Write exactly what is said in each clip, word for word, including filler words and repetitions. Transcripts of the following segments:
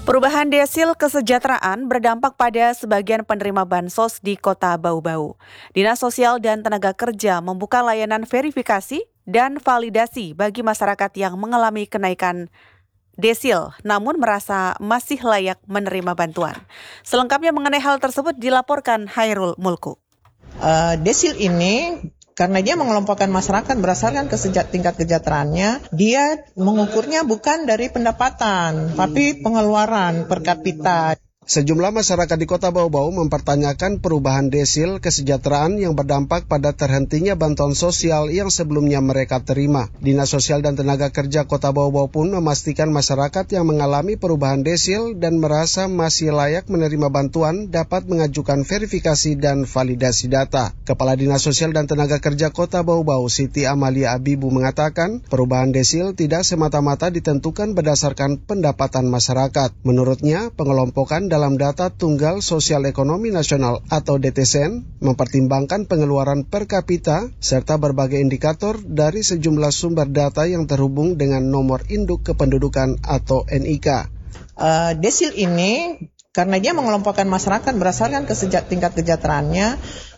Perubahan desil kesejahteraan berdampak pada sebagian penerima bansos di Kota Bau-Bau. Dinas Sosial dan Tenaga Kerja membuka layanan verifikasi dan validasi bagi masyarakat yang mengalami kenaikan desil, namun merasa masih layak menerima bantuan. Selengkapnya mengenai hal tersebut dilaporkan Hairul Mulku. Uh, desil ini karena dia mengelompokkan masyarakat berdasarkan kesejahteraan tingkat kesejahteraannya, dia mengukurnya bukan dari pendapatan, tapi pengeluaran per kapita. Sejumlah masyarakat di Kota Bau-Bau mempertanyakan perubahan desil kesejahteraan yang berdampak pada terhentinya bantuan sosial yang sebelumnya mereka terima. Dinas Sosial dan Tenaga Kerja Kota Bau-Bau pun memastikan masyarakat yang mengalami perubahan desil dan merasa masih layak menerima bantuan dapat mengajukan verifikasi dan validasi data. Kepala Dinas Sosial dan Tenaga Kerja Kota Bau-Bau, Siti Amalia Abibu mengatakan, perubahan desil tidak semata-mata ditentukan berdasarkan pendapatan masyarakat. Menurutnya, pengelompokan dalam data Tunggal Sosial Ekonomi Nasional atau D T S E N mempertimbangkan pengeluaran per kapita serta berbagai indikator dari sejumlah sumber data yang terhubung dengan nomor induk kependudukan atau N I K. Uh, desil ini karena dia mengelompokkan masyarakat berdasarkan kesejahteraan tingkat kesejahteraannya,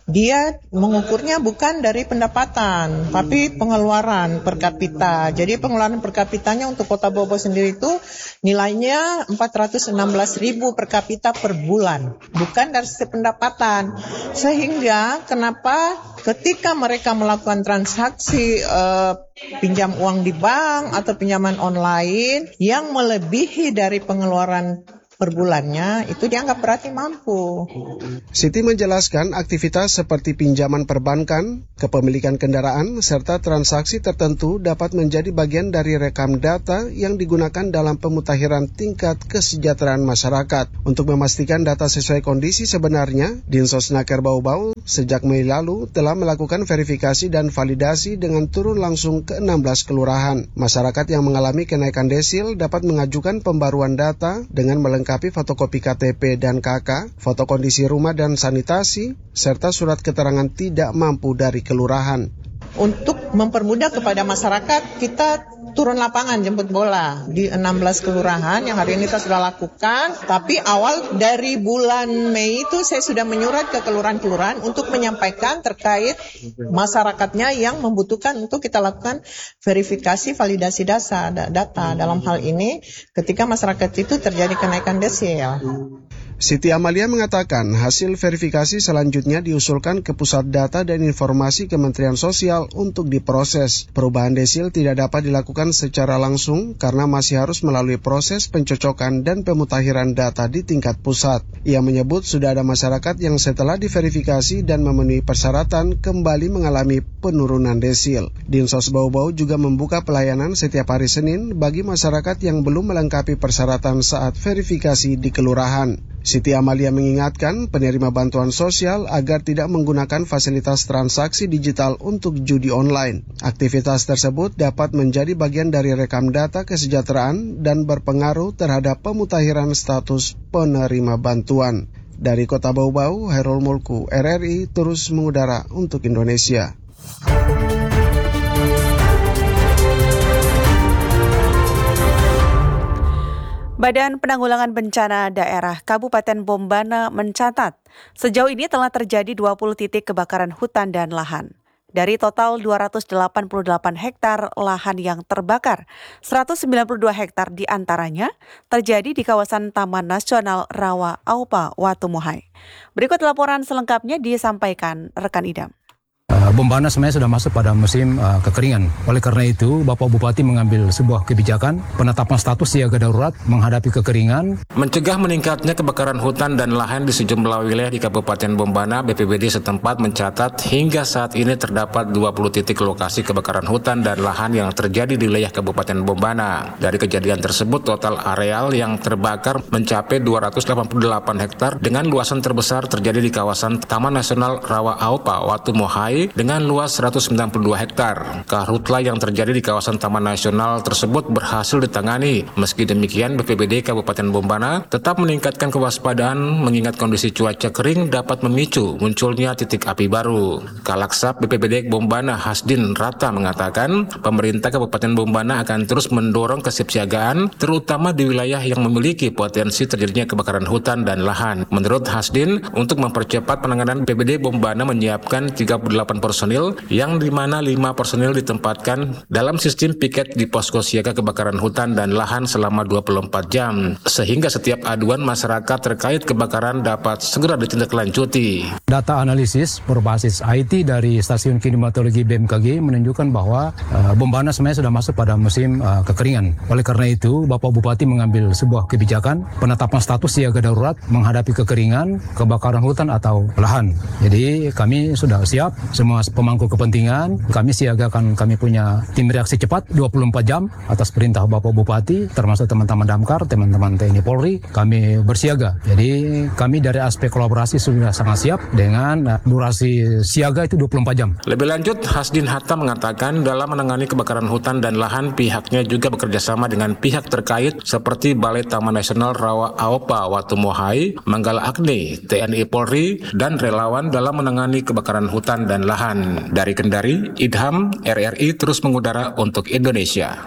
dia mengukurnya bukan dari pendapatan, tapi pengeluaran per kapita. Jadi pengeluaran per kapitanya untuk Kota Bau-Bau sendiri itu nilainya empat ratus enam belas ribu per kapita per bulan, bukan dari sisi pendapatan. Sehingga kenapa ketika mereka melakukan transaksi uh, pinjam uang di bank atau pinjaman online yang melebihi dari pengeluaran per bulannya, itu dianggap berarti mampu. Siti menjelaskan aktivitas seperti pinjaman perbankan, kepemilikan kendaraan, serta transaksi tertentu dapat menjadi bagian dari rekam data yang digunakan dalam pemutakhiran tingkat kesejahteraan masyarakat. Untuk memastikan data sesuai kondisi sebenarnya, Dinsosnaker Bau-Bau sejak Mei lalu telah melakukan verifikasi dan validasi dengan turun langsung ke enam belas kelurahan. Masyarakat yang mengalami kenaikan desil dapat mengajukan pembaruan data dengan melengkapi Melengkapi fotokopi K T P dan K K, foto kondisi rumah dan sanitasi, serta surat keterangan tidak mampu dari kelurahan. Untuk mempermudah kepada masyarakat, kita turun lapangan jemput bola di enam belas kelurahan yang hari ini kita sudah lakukan. Tapi awal dari bulan Mei itu saya sudah menyurat ke kelurahan-kelurahan untuk menyampaikan terkait masyarakatnya yang membutuhkan untuk kita lakukan verifikasi validasi data. data. Dalam hal ini ketika masyarakat itu terjadi kenaikan desil. Siti Amalia mengatakan hasil verifikasi selanjutnya diusulkan ke Pusat Data dan Informasi Kementerian Sosial untuk diproses. Perubahan desil tidak dapat dilakukan secara langsung karena masih harus melalui proses pencocokan dan pemutakhiran data di tingkat pusat. Ia menyebut sudah ada masyarakat yang setelah diverifikasi dan memenuhi persyaratan kembali mengalami penurunan desil. Dinsos Bau-Bau juga membuka pelayanan setiap hari Senin bagi masyarakat yang belum melengkapi persyaratan saat verifikasi di kelurahan. Siti Amalia mengingatkan penerima bantuan sosial agar tidak menggunakan fasilitas transaksi digital untuk judi online. Aktivitas tersebut dapat menjadi bagian dari rekam data kesejahteraan dan berpengaruh terhadap pemutakhiran status penerima bantuan. Dari Kota Bau-Bau, Hairul Mulku, R R I terus mengudara untuk Indonesia. Badan Penanggulangan Bencana Daerah Kabupaten Bombana mencatat, sejauh ini telah terjadi dua puluh titik kebakaran hutan dan lahan. Dari total dua ratus delapan puluh delapan hektar lahan yang terbakar, seratus sembilan puluh dua hektar diantaranya terjadi di kawasan Taman Nasional Rawa Aupa, Watumohai. Berikut laporan selengkapnya disampaikan rekan Idam. Bombana sebenarnya sudah masuk pada musim uh, kekeringan. Oleh karena itu, Bapak Bupati mengambil sebuah kebijakan penetapan status siaga darurat menghadapi kekeringan. Mencegah meningkatnya kebakaran hutan dan lahan di sejumlah wilayah di Kabupaten Bombana, B P B D setempat mencatat hingga saat ini terdapat dua puluh titik lokasi kebakaran hutan dan lahan yang terjadi di wilayah Kabupaten Bombana. Dari kejadian tersebut, total areal yang terbakar mencapai dua ratus delapan puluh delapan hektar dengan luasan terbesar terjadi di kawasan Taman Nasional Rawa Aupa, Watumohai, Kendari dengan luas seratus sembilan puluh dua hektar. Karhutla yang terjadi di kawasan Taman Nasional tersebut berhasil ditangani. Meski demikian, B P B D Kabupaten Bombana tetap meningkatkan kewaspadaan mengingat kondisi cuaca kering dapat memicu munculnya titik api baru. Kalaksap B P B D Bombana Hasdin Rata mengatakan, pemerintah Kabupaten Bombana akan terus mendorong kesiapsiagaan, terutama di wilayah yang memiliki potensi terjadinya kebakaran hutan dan lahan. Menurut Hasdin, untuk mempercepat penanganan, B P B D Bombana menyiapkan tiga puluh delapan personil, yang di mana lima personil ditempatkan dalam sistem piket di posko siaga kebakaran hutan dan lahan selama dua puluh empat jam, sehingga setiap aduan masyarakat terkait kebakaran dapat segera ditindaklanjuti. Data analisis berbasis I T dari Stasiun Klimatologi B M K G menunjukkan bahwa uh, Bombana sebenarnya sudah masuk pada musim uh, kekeringan. Oleh karena itu, Bapak Bupati mengambil sebuah kebijakan penetapan status siaga darurat menghadapi kekeringan, kebakaran hutan atau lahan. Jadi kami sudah siap, semua pemangku kepentingan, kami siagakan, kami punya tim reaksi cepat dua puluh empat jam atas perintah Bapak Bupati, termasuk teman-teman Damkar, teman-teman T N I Polri, kami bersiaga. Jadi kami dari aspek kolaborasi sudah sangat siap dengan durasi siaga itu dua puluh empat jam. Lebih lanjut, Hasdin Hatta mengatakan dalam menangani kebakaran hutan dan lahan, pihaknya juga bekerja sama dengan pihak terkait seperti Balai Taman Nasional Rawa Aopa Watumohai, Manggala Agni, T N I Polri, dan relawan dalam menangani kebakaran hutan dan lahan. Dari Kendari, Idham, R R I terus mengudara untuk Indonesia.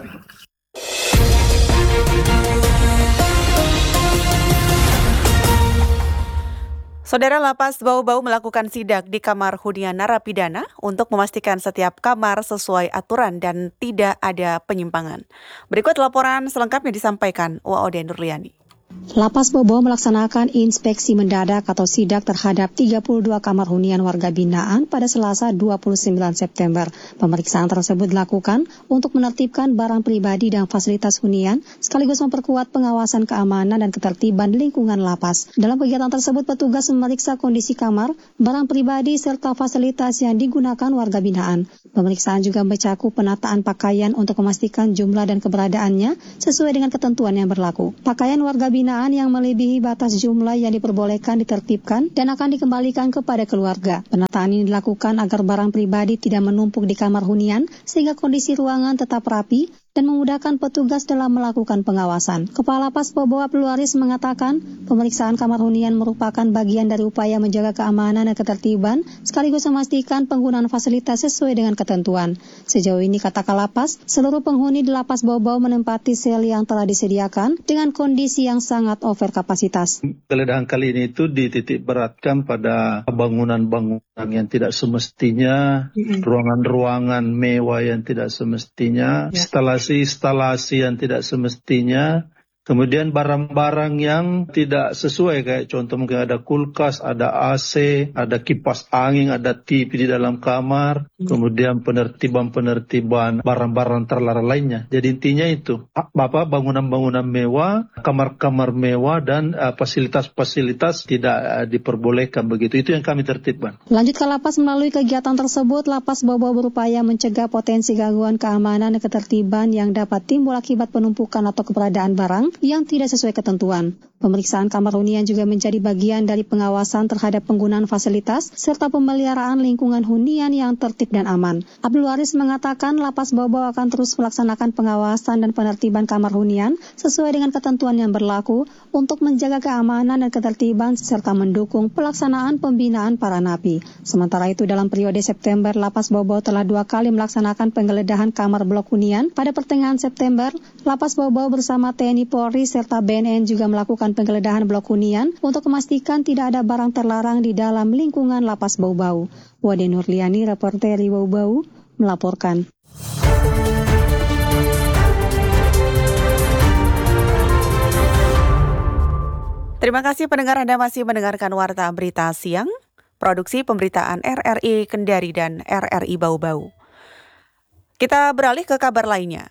Saudara, Lapas Bau-Bau melakukan sidak di kamar hunian narapidana untuk memastikan setiap kamar sesuai aturan dan tidak ada penyimpangan. Berikut laporan selengkapnya disampaikan Waode Nurliani. Lapas Bau-Bau melaksanakan inspeksi mendadak atau sidak terhadap tiga puluh dua kamar hunian warga binaan pada Selasa dua puluh sembilan September. Pemeriksaan tersebut dilakukan untuk menertibkan barang pribadi dan fasilitas hunian, sekaligus memperkuat pengawasan keamanan dan ketertiban lingkungan lapas. Dalam kegiatan tersebut, petugas memeriksa kondisi kamar, barang pribadi, serta fasilitas yang digunakan warga binaan. Pemeriksaan juga mencakup penataan pakaian untuk memastikan jumlah dan keberadaannya sesuai dengan ketentuan yang berlaku. Pakaian warga binaan Binaan yang melebihi batas jumlah yang diperbolehkan ditertibkan dan akan dikembalikan kepada keluarga. Penataan ini dilakukan agar barang pribadi tidak menumpuk di kamar hunian sehingga kondisi ruangan tetap rapi dan memudahkan petugas dalam melakukan pengawasan. Kepala Lapas Bau-Bau Abdul Waris mengatakan, pemeriksaan kamar hunian merupakan bagian dari upaya menjaga keamanan dan ketertiban, sekaligus memastikan penggunaan fasilitas sesuai dengan ketentuan. Sejauh ini, kata Kalapas, seluruh penghuni di Lapas Bau-Bau menempati sel yang telah disediakan dengan kondisi yang sangat over kapasitas. Geledahan kali ini itu dititik beratkan pada bangunan-bangunan yang tidak semestinya, mm-hmm. ruangan-ruangan mewah yang tidak semestinya, yeah. instalasi-instalasi yang tidak semestinya, kemudian barang-barang yang tidak sesuai, kayak contoh mungkin ada kulkas, ada A C, ada kipas angin, ada T V di dalam kamar, hmm. kemudian penertiban-penertiban barang-barang terlarang lainnya. Jadi intinya itu, Bapak, bangunan-bangunan mewah, kamar-kamar mewah, dan uh, fasilitas-fasilitas tidak uh, diperbolehkan begitu. Itu yang kami tertibkan. Lanjut ke Lapas, melalui kegiatan tersebut, Lapas Bau-Bau berupaya mencegah potensi gangguan keamanan dan ketertiban yang dapat timbul akibat penumpukan atau keberadaan barang yang tidak sesuai ketentuan. Pemeriksaan kamar hunian juga menjadi bagian dari pengawasan terhadap penggunaan fasilitas serta pemeliharaan lingkungan hunian yang tertib dan aman. Abdul Waris mengatakan Lapas Bau-Bau akan terus melaksanakan pengawasan dan penertiban kamar hunian sesuai dengan ketentuan yang berlaku untuk menjaga keamanan dan ketertiban serta mendukung pelaksanaan pembinaan para napi. Sementara itu, dalam periode September, Lapas Bau-Bau telah dua kali melaksanakan penggeledahan kamar blok hunian. Pada pertengahan September, Lapas Bau-Bau bersama T N I Polri serta B N N juga melakukan penggeledahan blok hunian untuk memastikan tidak ada barang terlarang di dalam lingkungan Lapas Bau-Bau. Wade Nurliani, reporter Bau-Bau, melaporkan. Terima kasih pendengar, Anda masih mendengarkan Warta Berita Siang, produksi pemberitaan R R I Kendari dan R R I Bau-Bau. Kita beralih ke kabar lainnya.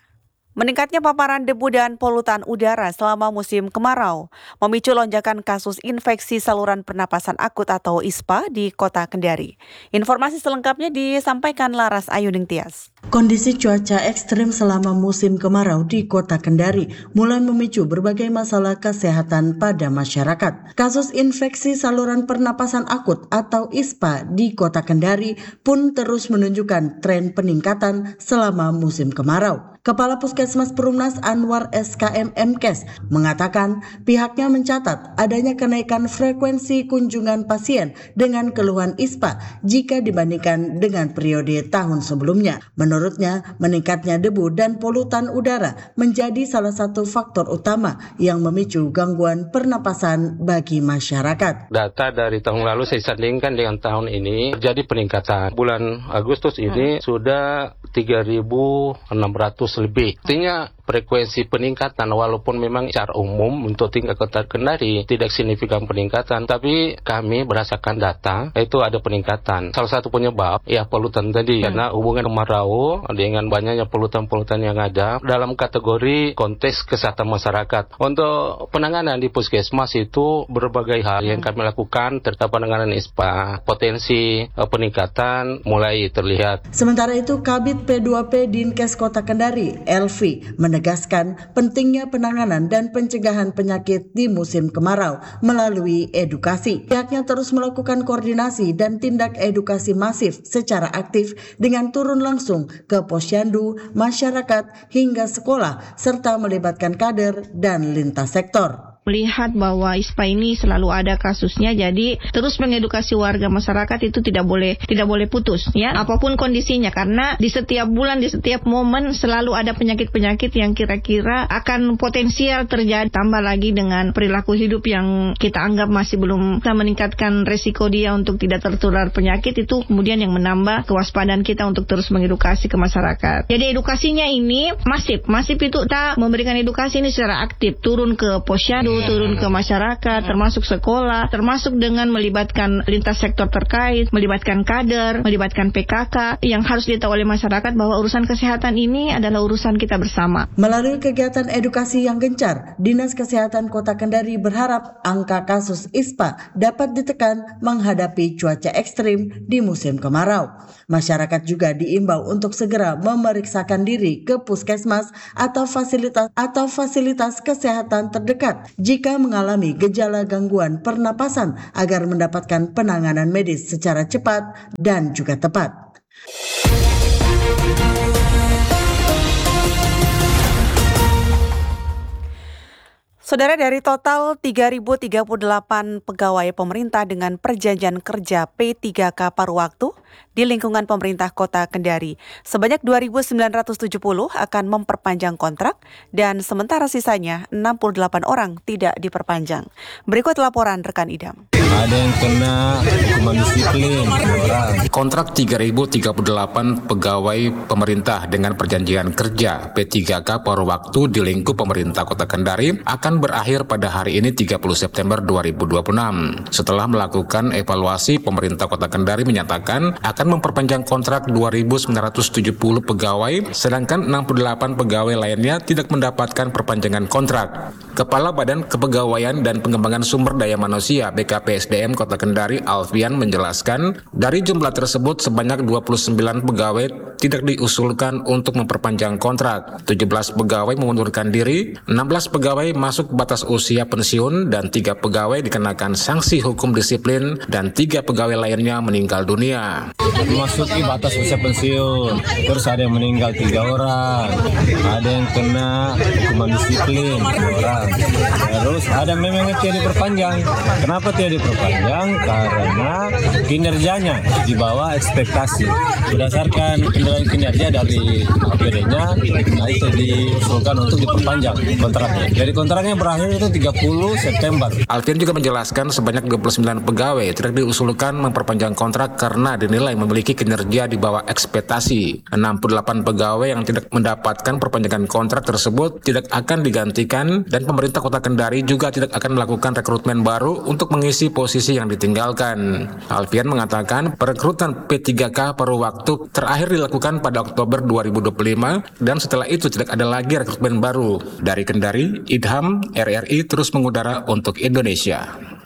Meningkatnya paparan debu dan polutan udara selama musim kemarau memicu lonjakan kasus infeksi saluran pernapasan akut atau I S P A di Kota Kendari. Informasi selengkapnya disampaikan Laras Ayuning Tias. Kondisi cuaca ekstrim selama musim kemarau di Kota Kendari mulai memicu berbagai masalah kesehatan pada masyarakat. Kasus infeksi saluran pernapasan akut atau I S P A di Kota Kendari pun terus menunjukkan tren peningkatan selama musim kemarau. Kepala Puskesmas Perumnas Anwar S K M Mkes mengatakan pihaknya mencatat adanya kenaikan frekuensi kunjungan pasien dengan keluhan I S P A jika dibandingkan dengan periode tahun sebelumnya. Menurutnya, meningkatnya debu dan polutan udara menjadi salah satu faktor utama yang memicu gangguan pernapasan bagi masyarakat. Data dari tahun lalu saya sandingkan dengan tahun ini terjadi peningkatan. Bulan Agustus ini hmm. sudah tiga ribu enam ratus lebih. Artinya frekuensi peningkatan walaupun memang secara umum untuk tingkat Kota Kendari tidak signifikan peningkatan, tapi kami berdasarkan data itu ada peningkatan. Salah satu penyebab ya polutan tadi, hmm. karena hubungan kemarau dengan banyaknya polutan-polutan yang ada dalam kategori konteks kesehatan masyarakat. Untuk penanganan di Puskesmas itu berbagai hal yang kami lakukan terhadap penanganan I S P A. Potensi uh, peningkatan mulai terlihat. Sementara itu Kabid P dua P Dinkes Kota Kendari, Elvi, menegaskan pentingnya penanganan dan pencegahan penyakit di musim kemarau melalui edukasi. Pihaknya terus melakukan koordinasi dan tindak edukasi masif secara aktif dengan turun langsung ke posyandu, masyarakat, hingga sekolah, serta melibatkan kader dan lintas sektor. Melihat bahwa I S P A ini selalu ada kasusnya, jadi terus mengedukasi warga masyarakat itu tidak boleh tidak boleh putus ya, apapun kondisinya, karena di setiap bulan, di setiap momen selalu ada penyakit-penyakit yang kira-kira akan potensial terjadi, tambah lagi dengan perilaku hidup yang kita anggap masih belum bisa meningkatkan resiko dia untuk tidak tertular penyakit, itu kemudian yang menambah kewaspadaan kita untuk terus mengedukasi ke masyarakat. Jadi edukasinya ini masif, masif itu kita memberikan edukasi ini secara aktif, turun ke posyandu, turun ke masyarakat, termasuk sekolah, termasuk dengan melibatkan lintas sektor terkait, melibatkan kader, melibatkan P K K, yang harus ditahu oleh masyarakat bahwa urusan kesehatan ini adalah urusan kita bersama. Melalui kegiatan edukasi yang gencar, Dinas Kesehatan Kota Kendari berharap angka kasus I S P A dapat ditekan menghadapi cuaca ekstrim di musim kemarau. Masyarakat juga diimbau untuk segera memeriksakan diri ke puskesmas atau fasilitas atau fasilitas kesehatan terdekat jika mengalami gejala gangguan pernapasan agar mendapatkan penanganan medis secara cepat dan juga tepat. Saudara, dari total tiga ribu tiga puluh delapan pegawai pemerintah dengan perjanjian kerja P tiga K paruh waktu di lingkungan pemerintah Kota Kendari, sebanyak dua ribu sembilan ratus tujuh puluh akan memperpanjang kontrak dan sementara sisanya enam puluh delapan orang tidak diperpanjang. Berikut laporan rekan Idam. Ada yang kena hukuman disiplin. Kontrak tiga ribu tiga puluh delapan pegawai pemerintah dengan perjanjian kerja P tiga K paruh waktu di lingkup pemerintah Kota Kendari akan berakhir pada hari ini tiga puluh September dua ribu dua puluh enam. Setelah melakukan evaluasi, pemerintah Kota Kendari menyatakan akan memperpanjang kontrak dua ribu sembilan ratus tujuh puluh pegawai, sedangkan enam puluh delapan pegawai lainnya tidak mendapatkan perpanjangan kontrak. Kepala Badan Kepegawaian dan Pengembangan Sumber Daya Manusia B K P S D M Kota Kendari, Alfian, menjelaskan dari jumlah tersebut sebanyak dua puluh sembilan pegawai tidak diusulkan untuk memperpanjang kontrak, tujuh belas pegawai mengundurkan diri, enam belas pegawai masuk batas usia pensiun, dan tiga pegawai dikenakan sanksi hukum disiplin, dan tiga pegawai lainnya meninggal dunia. Memasuki batas usia pensiun, terus ada yang meninggal tiga orang, ada yang kena hukuman disiplin tiga orang, terus ada memang yang tidak diperpanjang. Kenapa tidak diperpanjang? Karena kinerjanya di bawah ekspektasi. Berdasarkan penilaian kinerja dari A P D-nya, nah itu diusulkan untuk diperpanjang kontraknya. Jadi kontraknya berakhir itu tiga puluh September. Alfian juga menjelaskan sebanyak dua puluh sembilan pegawai tidak diusulkan memperpanjang kontrak karena dinilai memiliki kinerja di bawah ekspektasi. enam puluh delapan pegawai yang tidak mendapatkan perpanjangan kontrak tersebut tidak akan digantikan, dan pemerintah Kota Kendari juga tidak akan melakukan rekrutmen baru untuk mengisi posisi yang ditinggalkan. Alfian mengatakan perekrutan P tiga K paruh waktu terakhir dilakukan dilakukan pada Oktober dua ribu dua puluh lima dan setelah itu tidak ada lagi rekrutmen baru. Dari Kendari, Idham, R R I terus mengudara untuk Indonesia.